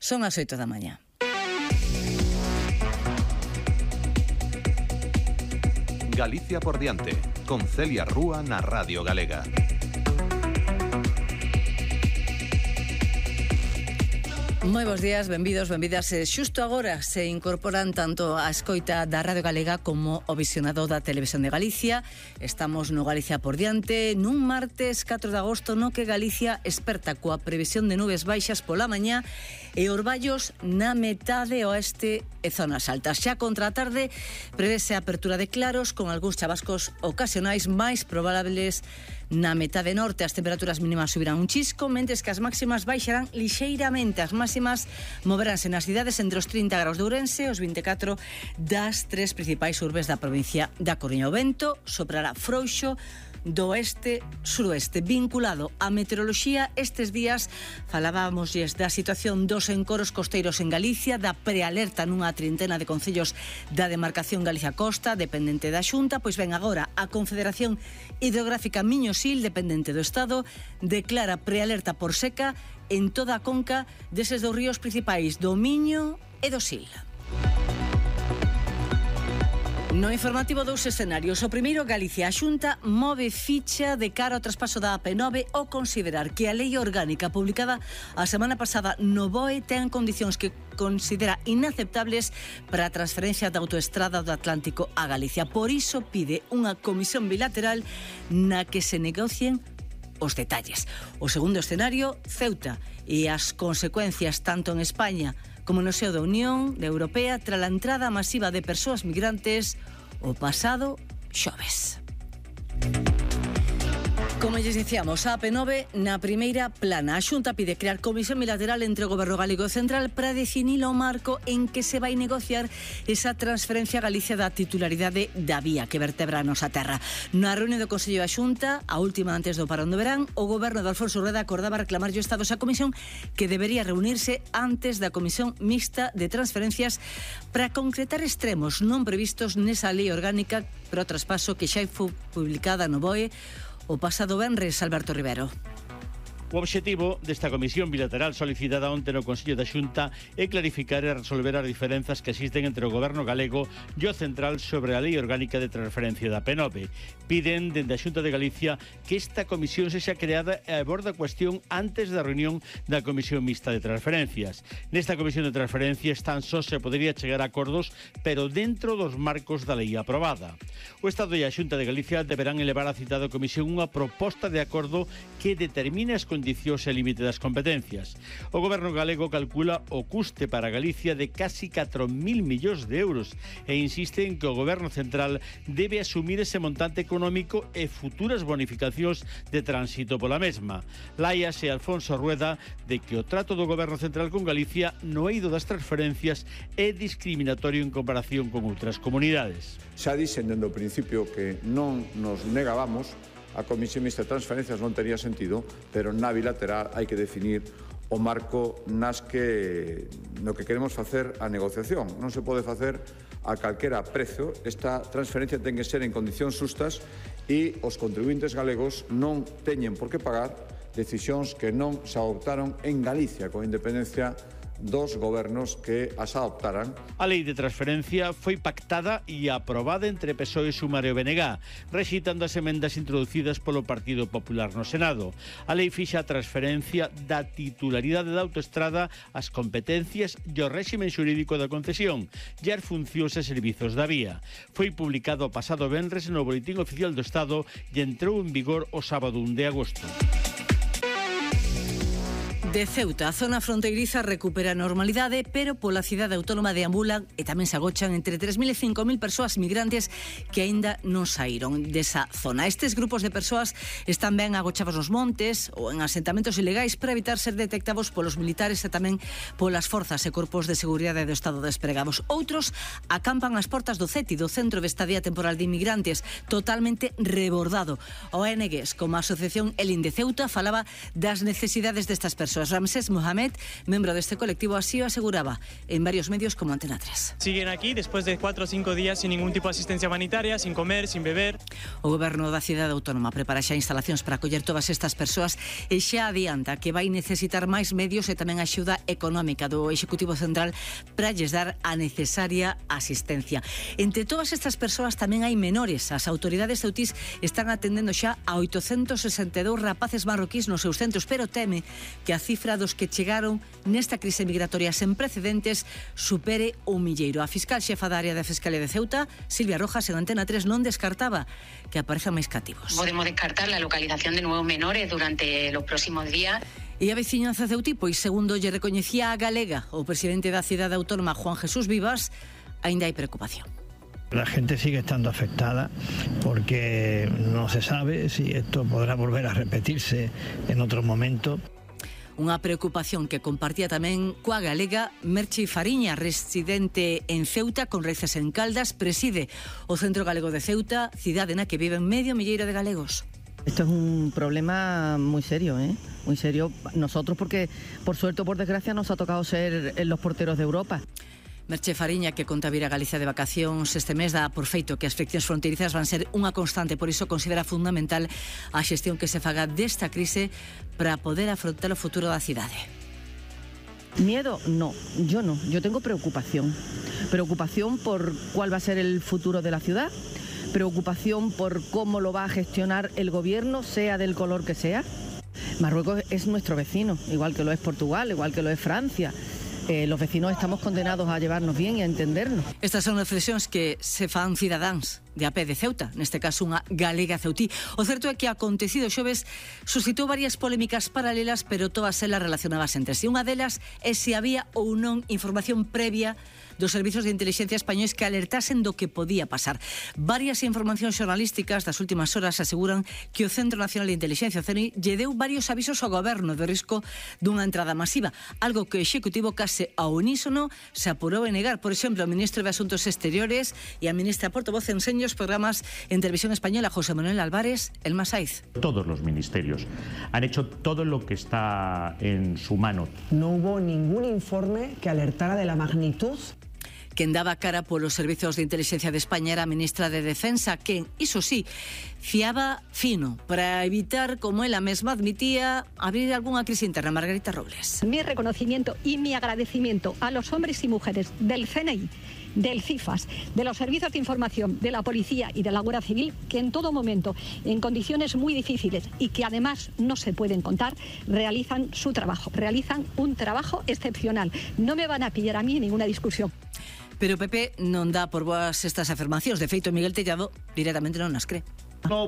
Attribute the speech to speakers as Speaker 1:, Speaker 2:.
Speaker 1: Son as 8 da mañá.
Speaker 2: Galicia por diante, con Celia Rúa na Radio Galega.
Speaker 1: Moi bons días, benvidos, benvidas. Xusto agora se incorporan tanto a escoita da Radio Galega como o visionado da Televisión de Galicia. Estamos no Galicia por diante, nun martes 4 de agosto no que Galicia esperta coa previsión de nubes baixas pola mañá e orballos na metade oeste e zonas altas. Xa contra a tarde prevese a apertura de claros con algúns chavascos ocasionais máis probables na metade norte. As temperaturas mínimas subirán un chisco, mentres que as máximas baixarán lixeiramente. As máximas moveránse nas cidades entre os 30 graus de Ourense e os 24 das tres principais urbes da provincia da Coruña. O vento soprará frouxo do oeste-suroeste. Vinculado á meteoroloxía, estes días falábamosles da situación dos encoros costeiros en Galicia, da prealerta nunha trintena de concellos da demarcación Galicia Costa, dependente da Xunta. Pois ben, agora a Confederación Hidrográfica Miño-Sil, dependente do Estado, declara prealerta por seca en toda a conca deses dous ríos principais, do Miño e do Sil. No informativo, dous escenarios. O primeiro, Galicia. A Xunta move ficha de cara ao traspaso da AP9 ao considerar que a lei orgánica publicada a semana pasada no BOE ten condicións que considera inaceptables para a transferencia da autoestrada do Atlántico a Galicia. Por iso pide unha comisión bilateral na que se negocien os detalles. O segundo escenario, Ceuta e as consecuencias tanto en España como no seo da Unión Europea tras a entrada masiva de persoas migrantes o pasado xoves. Como lles dicíamos, a AP9 na primeira plana. A Xunta pide crear comisión bilateral entre o Goberno Galego e Central para definir o marco en que se vai negociar esa transferencia a Galicia da titularidade da vía que vertebra a nosa terra. Na reunión do Consello da Xunta, a última antes do parón do verán, o Goberno de Alfonso Rueda acordaba reclamar ao Estado esa comisión que debería reunirse antes da Comisión Mixta de Transferencias para concretar extremos non previstos nesa lei orgánica para o traspaso que xa foi publicada no BOE o pasado venres. Alberto Rivero.
Speaker 3: O obxectivo desta comisión bilateral solicitada onte no Consello da Xunta é clarificar e resolver as diferenzas que existen entre o Goberno galego e o central sobre a lei orgánica de transferencia da AP9. Piden dende a Xunta de Galicia que esta comisión sexa creada e aborde a cuestión antes da reunión da Comisión Mixta de Transferencias. Nesta comisión de transferencias tan só se podería chegar a acordos, pero dentro dos marcos da lei aprobada. O Estado e a Xunta de Galicia deberán elevar a citada comisión unha proposta de acordo que determine as condicións e límite das competencias. O Goberno galego calcula o custe para Galicia de casi 4.000 millóns de euros e insiste en que o Goberno central debe asumir ese montante económico e futuras bonificacións de tránsito pola mesma. Láiase Alfonso Rueda de que o trato do Goberno central con Galicia no eido das transferencias é discriminatorio en comparación con outras comunidades.
Speaker 4: Xa dixen dende o principio que non nos negábamos. A Comisión Mixta de Transferencias non tería sentido, pero na bilateral hai que definir o marco no que queremos facer a negociación. Non se pode facer a calquera prezo. Esta transferencia ten que ser en condicións justas e os contribuintes galegos non teñen por que pagar decisións que non se adoptaron en Galicia, con independencia dos gobernos que as adoptaran.
Speaker 3: A lei de transferencia foi pactada e aprobada entre PSOE, Sumar e o BNG, rexeitando as emendas introducidas polo Partido Popular no Senado. A lei fixa a transferencia da titularidade da autoestrada, as competencias e o réximen xurídico da concesión e as funcións e servizos da vía. Foi publicado o pasado venres no Boletín Oficial do Estado e entrou en vigor o sábado 1 de agosto.
Speaker 1: De Ceuta, a zona fronteiriza recupera a normalidade, pero pola cidade autónoma deambulan e tamén se agochan entre 3.000 e 5.000 persoas migrantes que aínda non saíron desa zona. Estes grupos de persoas están ben agochados nos montes ou en asentamentos ilegais para evitar ser detectados polos militares e tamén polas forzas e corpos de seguridade do Estado despregados. Outros acampan ás portas do CETI, do Centro de Estadía Temporal de Inmigrantes, totalmente rebordado. O ONG, como a Asociación Elín de Ceuta, falaba das necesidades destas persoas. afectados. Ramsés Mohamed, miembro de este colectivo, así lo aseguraba en varios medios como Antena 3.
Speaker 5: Siguen aquí después de 4 o 5 días sin ningún tipo de asistencia humanitaria, sin comer, sin beber.
Speaker 1: O Goberno da Cidade Autónoma prepara xa instalacións para acoller todas estas persoas e xa adianta que vai necesitar máis medios e tamén axuda económica do Executivo Central para lles dar a necesaria asistencia. Entre todas estas persoas tamén hai menores. As autoridades ceutís están atendendo xa a 862 rapaces marroquís nos seus centros, pero teme que a cifra dos que chegaron nesta crise migratoria sen precedentes supere o milleiro. A fiscal xefa da área da Fiscalía de Ceuta, Silvia Rojas, en Antena 3 non descartaba que aparezan máis cativos.
Speaker 6: Podemos descartar la localización de nuevos menores durante los próximos días.
Speaker 1: E a veciñanza ceutí, pois segundo lle recoñecía a galega o presidente da Cidade Autónoma, Juan Jesús Vivas, aínda hai preocupación.
Speaker 7: La gente sigue estando afectada porque no se sabe si esto podrá volver a repetirse en otro momento.
Speaker 1: Unha preocupación que compartía tamén coa galega Merche Fariña, residente en Ceuta con raíces en Caldas, preside o Centro Galego de Ceuta, cidade na que viven medio milleiro de galegos.
Speaker 8: Esto es un problema muy serio, muy serio. Nosotros porque, por suerte o por desgracia, nos ha tocado ser los porteros de Europa.
Speaker 1: Merche Fariña, que conta vir a Galicia de vacacións este mes, dá por feito que as friccións fronteirizas van ser unha constante, por iso considera fundamental a xestión que se faga desta crise para poder afrontar o futuro da cidade.
Speaker 8: Miedo, no, yo tengo preocupación. Preocupación por cuál va a ser el futuro de la ciudad, preocupación por cómo lo va a gestionar el gobierno, sea del color que sea. Marruecos es nuestro vecino, igual que lo es Portugal, igual que lo es Francia. Los vecinos estamos condenados a llevarnos bien y a entendernos.
Speaker 1: Estas son reflexións que se fan cidadáns de a pé de Ceuta, neste caso unha galega ceutí. O certo é que acontecido xoves suscitou varias polémicas paralelas, pero todas elas relacionadas entre si. Unha delas é se había ou non información previa dos servizos de inteligencia españois que alertasen do que podía pasar. Varias informacións xornalísticas das últimas horas aseguran que o Centro Nacional de Inteligencia, o CNI, lle deu varios avisos ao goberno de risco dunha entrada masiva, algo que o Executivo case ao unísono se apurou en negar. Por exemplo, o ministro de Asuntos Exteriores e a ministra portavoz en seños programas en Televisión Española, José Manuel Álvarez, Elma Saiz.
Speaker 9: Todos los ministerios han hecho todo lo que está en su mano.
Speaker 10: No hubo ningún informe que alertara de la magnitud.
Speaker 1: Quen daba cara polos servizos de inteligencia de España era a ministra de Defensa, que, iso sí, fiaba fino para evitar, como ela mesma admitía, abrir algunha crise interna. Margarita Robles.
Speaker 11: Mi reconocimiento y mi agradecimiento a los hombres y mujeres del CNI, del CIFAS, de los servicios de información, de la policía y de la Guardia Civil, que en todo momento, en condiciones muy difíciles y que además no se pueden contar, realizan su trabajo, realizan un trabajo excepcional. No me van a pillar a mí en ninguna discusión.
Speaker 1: Pero Pepe non dá por boas estas afirmacións. De feito, Miguel Tellado directamente non as cree.
Speaker 9: No